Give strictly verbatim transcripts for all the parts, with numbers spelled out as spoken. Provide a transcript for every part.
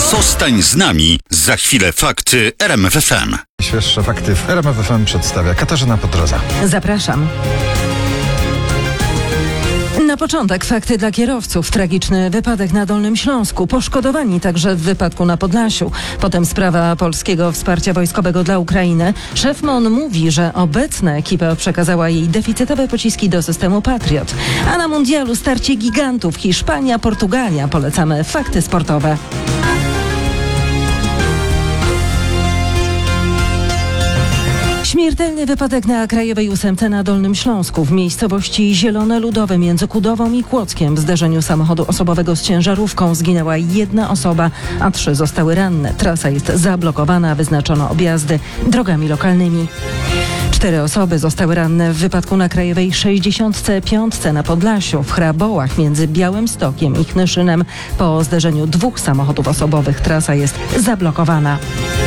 Zostań z nami. Za chwilę fakty R M F F M. Świeższe fakty w R M F F M przedstawia Katarzyna Podroza. Zapraszam. Na początek fakty dla kierowców. Tragiczny wypadek na Dolnym Śląsku. Poszkodowani także w wypadku na Podlasiu. Potem sprawa polskiego wsparcia wojskowego dla Ukrainy. Szef M O N mówi, że obecna ekipa przekazała jej deficytowe pociski do systemu Patriot. A na mundialu starcie gigantów Hiszpania, Portugalia. Polecamy fakty sportowe. Śmiertelny wypadek na Krajowej ósemce na Dolnym Śląsku w miejscowości Zielone Ludowe między Kudową i Kłodzkiem. W zderzeniu samochodu osobowego z ciężarówką zginęła jedna osoba, a trzy zostały ranne. Trasa jest zablokowana, wyznaczono objazdy drogami lokalnymi. Cztery osoby zostały ranne w wypadku na Krajowej sześćdziesiątce piątce na Podlasiu w Hrabołach między Białymstokiem i Knyszynem. Po zderzeniu dwóch samochodów osobowych trasa jest zablokowana.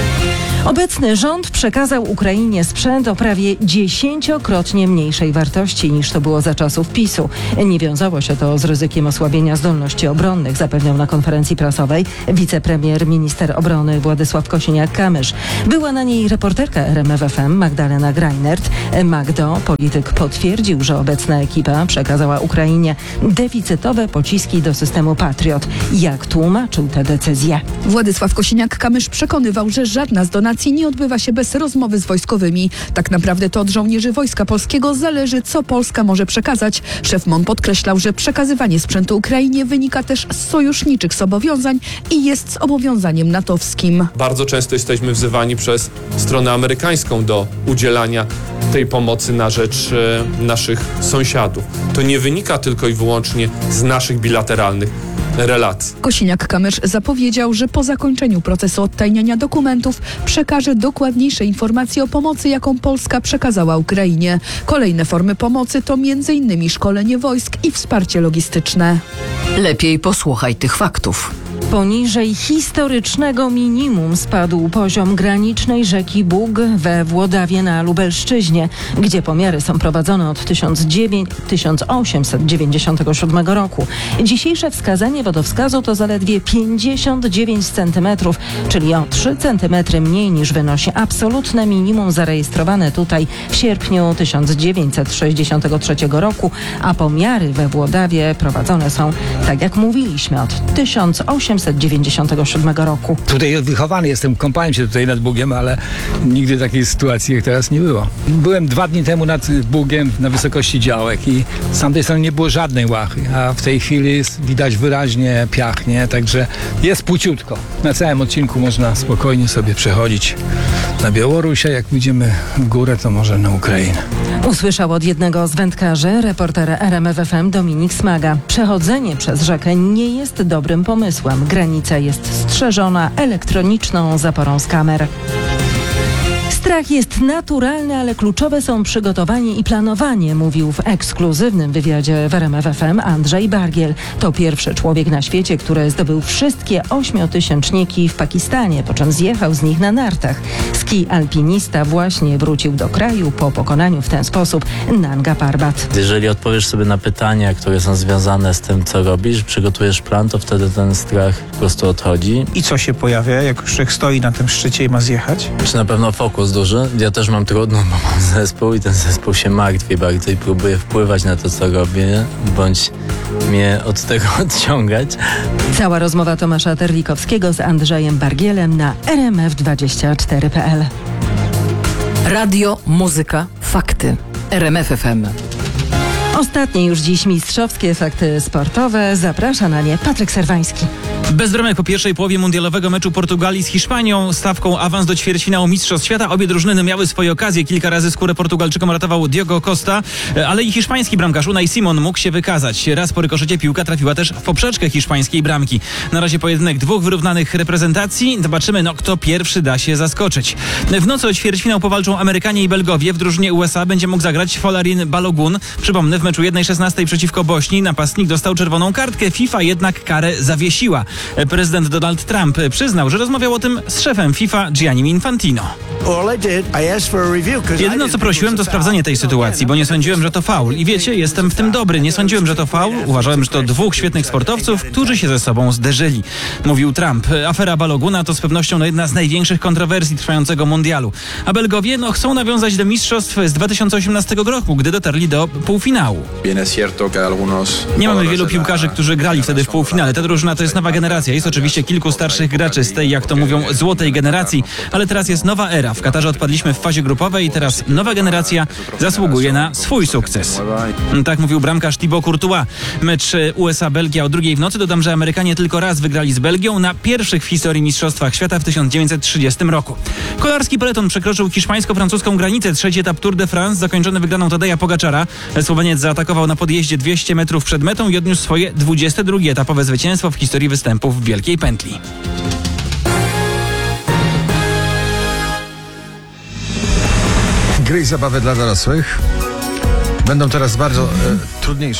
Obecny rząd przekazał Ukrainie sprzęt o prawie dziesięciokrotnie mniejszej wartości niż to było za czasów PiSu. Nie wiązało się to z ryzykiem osłabienia zdolności obronnych, zapewniał na konferencji prasowej wicepremier minister obrony Władysław Kosiniak-Kamysz. Była na niej reporterka R M F F M Magdalena Greinert. Magdo, polityk potwierdził, że obecna ekipa przekazała Ukrainie deficytowe pociski do systemu Patriot. Jak tłumaczył tę decyzję? Władysław Kosiniak-Kamysz przekonywał, że żadna z donacji nie odbywa się bez rozmowy z wojskowymi. Tak naprawdę to od żołnierzy Wojska Polskiego zależy, co Polska może przekazać. Szef M O N podkreślał, że przekazywanie sprzętu Ukrainie wynika też z sojuszniczych zobowiązań i jest zobowiązaniem natowskim. Bardzo często jesteśmy wzywani przez stronę amerykańską do udzielania tej pomocy na rzecz e, naszych sąsiadów. To nie wynika tylko i wyłącznie z naszych bilateralnych relacji. Kosiniak-Kamysz zapowiedział, że po zakończeniu procesu odtajniania dokumentów przekaże dokładniejsze informacje o pomocy, jaką Polska przekazała Ukrainie. Kolejne formy pomocy to między innymi szkolenie wojsk i wsparcie logistyczne. Lepiej posłuchaj tych faktów. Poniżej historycznego minimum spadł poziom granicznej rzeki Bug we Włodawie na Lubelszczyźnie, gdzie pomiary są prowadzone od tysiąc osiemset dziewięćdziesiątego siódmego roku. Dzisiejsze wskazanie wodowskazu to zaledwie pięćdziesiąt dziewięć centymetrów, czyli o trzy centymetry mniej niż wynosi absolutne minimum zarejestrowane tutaj w sierpniu tysiąc dziewięćset sześćdziesiątego trzeciego roku, a pomiary we Włodawie prowadzone są, tak jak mówiliśmy, od tysiąc osiemset dziewięćdziesiątego siódmego roku. Tutaj wychowany jestem, kąpałem się tutaj nad Bugiem, ale nigdy takiej sytuacji jak teraz nie było. Byłem dwa dni temu nad Bugiem na wysokości działek i z tamtej strony nie było żadnej łachy, a w tej chwili jest, widać wyraźnie piach, nie? Także jest płciutko. Na całym odcinku można spokojnie sobie przechodzić na Białoruś, a jak pójdziemy w górę, to może na Ukrainę. Usłyszał od jednego z wędkarzy reporter R M F F M Dominik Smaga. Przechodzenie przez rzekę nie jest dobrym pomysłem. Granica jest strzeżona elektroniczną zaporą z kamer. Strach jest naturalny, ale kluczowe są przygotowanie i planowanie, mówił w ekskluzywnym wywiadzie w R M F F M Andrzej Bargiel. To pierwszy człowiek na świecie, który zdobył wszystkie ośmiotysięczniki w Pakistanie, po czym zjechał z nich na nartach. Ski alpinista właśnie wrócił do kraju po pokonaniu w ten sposób Nanga Parbat. Jeżeli odpowiesz sobie na pytania, które są związane z tym, co robisz, przygotujesz plan, to wtedy ten strach po prostu odchodzi. I co się pojawia, jak już człowiek stoi na tym szczycie i ma zjechać? Czy na pewno fokus duży? Ja też mam trudno, bo mam zespół i ten zespół się martwi bardzo i próbuje wpływać na to, co robię, bądź mnie od tego odciągać. Cała rozmowa Tomasza Terlikowskiego z Andrzejem Bargielem na R M F dwadzieścia cztery kropka p l. Radio, muzyka, fakty. R M F F M. Ostatnie już dziś mistrzowskie fakty sportowe. Zaprasza na nie Patryk Serwański. Bez bramek po pierwszej połowie mundialowego meczu Portugalii z Hiszpanią, stawką awans do ćwierćfinału Mistrzostw Świata. Obie drużyny miały swoje okazje. Kilka razy skórę Portugalczykom ratował Diogo Costa, ale i hiszpański bramkarz Unai Simon mógł się wykazać. Raz po rykoszecie piłka trafiła też w poprzeczkę hiszpańskiej bramki. Na razie pojedynek dwóch wyrównanych reprezentacji. Zobaczymy, no kto pierwszy da się zaskoczyć. W nocy o ćwierćfinał powalczą Amerykanie i Belgowie. W drużynie U S A będzie mógł zagrać Folarin Balogun. Przypomnę, w meczu jeden szesnasty przeciwko Bośni napastnik dostał czerwoną kartkę. FIFA jednak karę zawiesiła. Prezydent Donald Trump przyznał, że rozmawiał o tym z szefem FIFA Giannim Infantino. Jedyne, co prosiłem, to sprawdzenie tej sytuacji, bo nie sądziłem, że to faul. I wiecie, jestem w tym dobry. Nie sądziłem, że to faul. Uważałem, że to dwóch świetnych sportowców, którzy się ze sobą zderzyli. Mówił Trump. Afera Baloguna to z pewnością no, jedna z największych kontrowersji trwającego mundialu. A Belgowie no, chcą nawiązać do mistrzostw z dwa tysiące osiemnastego roku, gdy dotarli do półfinału. Nie mamy wielu piłkarzy, którzy grali wtedy w półfinale. Ta drużyna to jest nowa generacja. Jest oczywiście kilku starszych graczy z tej, jak to mówią, złotej generacji, ale teraz jest nowa era. W Katarze odpadliśmy w fazie grupowej i teraz nowa generacja zasługuje na swój sukces. Tak mówił bramkarz Thibaut Courtois. Mecz U S A-Belgia o drugiej w nocy. Dodam, że Amerykanie tylko raz wygrali z Belgią na pierwszych w historii Mistrzostwach Świata w tysiąc dziewięćset trzydziestym roku. Kolarski peleton przekroczył hiszpańsko-francuską granicę. Trzeci etap Tour de France zakończony wygraną Tadeja Pogaczara. Słoweniec zaatakował na podjeździe dwieście metrów przed metą i odniósł swoje dwudzieste drugie etapowe zwycięstwo w historii występów w Wielkiej Pętli. Gry i zabawy dla dorosłych będą teraz bardzo e, trudniejsze.